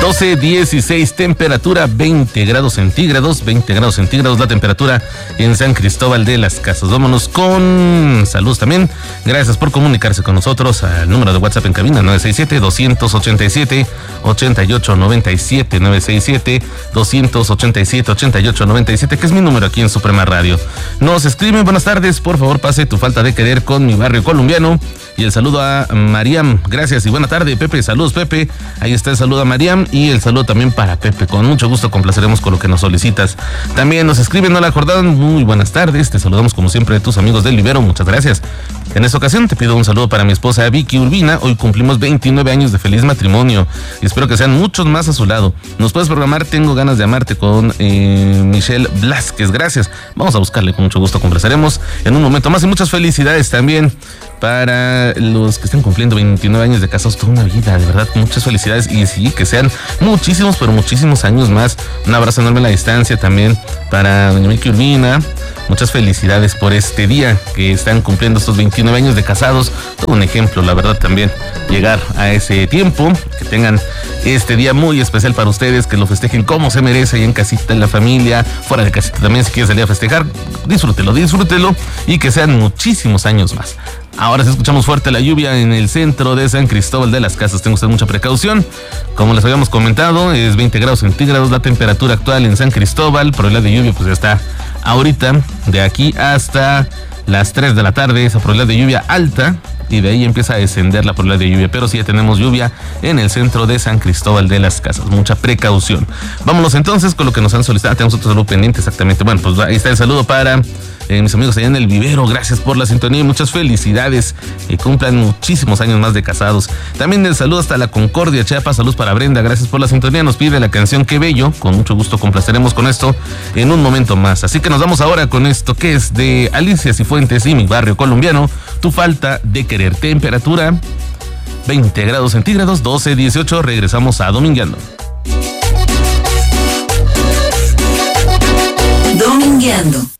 12:16, temperatura 20 grados centígrados, la temperatura en San Cristóbal de las Casas. Vámonos con saludos también. Gracias por comunicarse con nosotros al número de WhatsApp en cabina 967-287-8897, 967-287-8897, que es mi número aquí en Suprema Radio. Nos escriben: buenas tardes, por favor pase tu falta de querer con mi barrio colombiano. Y el saludo a Mariam, gracias y buena tarde, Pepe. Saludos, Pepe. Ahí está el saludo a Mariam y el saludo también para Pepe. Con mucho gusto complaceremos con lo que nos solicitas. También nos escriben: hola Jordán, muy buenas tardes. Te saludamos como siempre de tus amigos del Ibero. Muchas gracias. En esta ocasión te pido un saludo para mi esposa Vicky Urbina. Hoy cumplimos 29 años de feliz matrimonio y espero que sean muchos más a su lado. Nos puedes programar Tengo ganas de amarte con Michelle Blázquez. Gracias. Vamos a buscarle, con mucho gusto complaceremos en un momento más. Y muchas felicidades también para los que están cumpliendo 29 años de casados, toda una vida, de verdad, muchas felicidades y sí, que sean muchísimos, pero muchísimos años más. Un abrazo enorme a la distancia también para doña Vicky Urbina. Muchas felicidades por este día que están cumpliendo estos 29 años de casados. Todo un ejemplo, la verdad, también llegar a ese tiempo, que tengan este día muy especial para ustedes, que lo festejen como se merece, ahí en casita, en la familia, fuera de casita también, si quieres salir a festejar, disfrútelo y que sean muchísimos años más. Ahora sí escuchamos fuerte la lluvia en el centro de San Cristóbal de las Casas. Tenga usted mucha precaución. Como les habíamos comentado, es 20 grados centígrados la temperatura actual en San Cristóbal. Probabilidad de lluvia pues ya está ahorita, de aquí hasta las 3 de la tarde, esa probabilidad de lluvia alta. Y de ahí empieza a descender la probabilidad de lluvia, pero sí ya tenemos lluvia en el centro de San Cristóbal de las Casas. Mucha precaución. Vámonos entonces con lo que nos han solicitado. Tenemos otro saludo pendiente, exactamente. Bueno, pues ahí está el saludo para mis amigos allá en el Vivero. Gracias por la sintonía y muchas felicidades. Que cumplan muchísimos años más de casados. También el saludo hasta la Concordia, Chiapas. Saludos para Brenda. Gracias por la sintonía. Nos pide la canción Qué Bello. Con mucho gusto complaceremos con esto en un momento más. Así que nos vamos ahora con esto que es de Alicia Cifuentes y Mi Barrio Colombiano. Tu falta de querer. Temperatura 20 grados centígrados, 12:18. Regresamos a Domingueando. Domingueando.